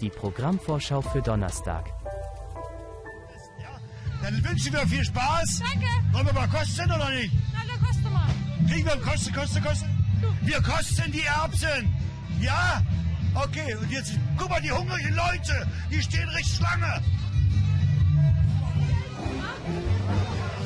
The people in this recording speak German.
die Programmvorschau für Donnerstag. Ja, dann wünschen wir viel Spaß. Danke. Wollen wir mal kosten oder nicht? Na, dann koste mal. Kriegen wir kosten? Wir kosten die Erbsen. Ja? Okay, und jetzt, guck mal, die hungrigen Leute, die stehen richtig Schlange.